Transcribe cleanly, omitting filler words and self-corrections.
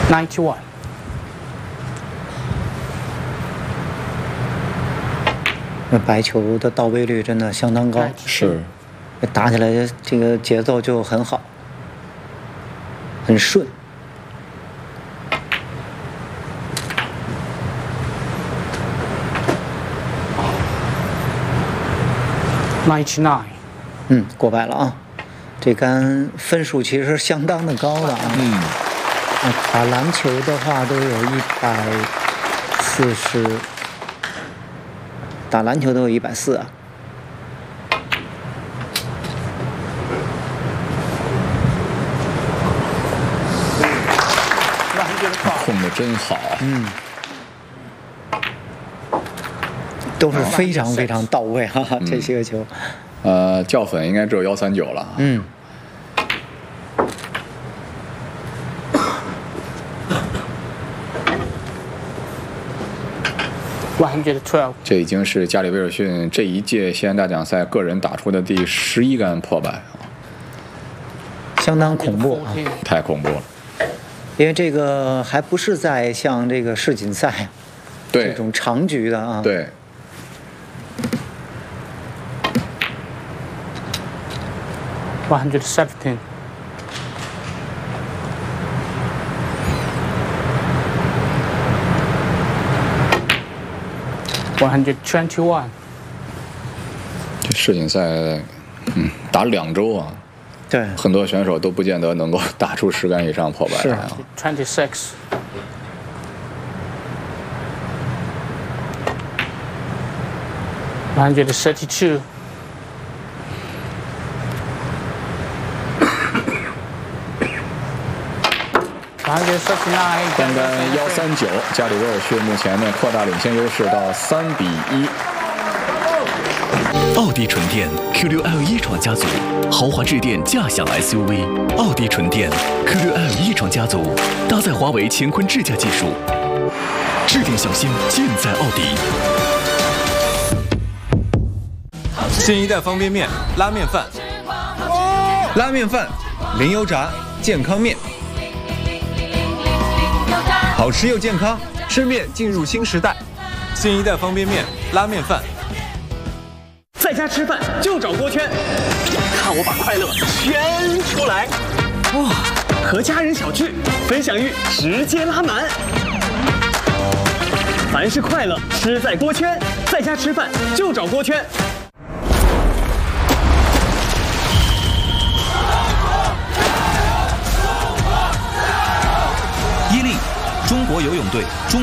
91. 那白球的到位率真的相当高， 是打起来这个节奏就很好，很顺。 99. 过百了啊！这杆分数其实相当的高的啊。打篮球的话都有140，打篮球都有140啊。 控的真好。 都是非常非常到位哈、这些个球。 教粉应该只有139了。 112. 这已经是加里威尔逊这一届西安大奖赛个人打出的第11杆破百啊， 相当恐怖啊！ 太恐怖了。 因为这个还不是在像这个世锦赛这种长局的啊。 对。 117. 121. 这世锦赛，打2周啊， 对， 很多选手都不见得能够打出10杆以上破百来啊。 26. 132. 单杆139，加里威尔逊目前呢扩大领先优势到3-1。 奥迪纯电 Q6L 一创家族豪华智电驾享 SUV， 奥迪纯电 Q6L 一创家族搭载华为乾坤智驾技术，智电小星尽在奥迪。 新一代方便面拉面饭，拉面饭零油炸健康面，好吃又健康，吃面进入新时代。新一代方便面拉面饭， 在家吃饭就找锅圈，看我把快乐圈出来！哇，和家人小聚，分享欲直接拉满。凡是快乐，吃在锅圈，在家吃饭就找锅圈。 伊利，中国游泳队中。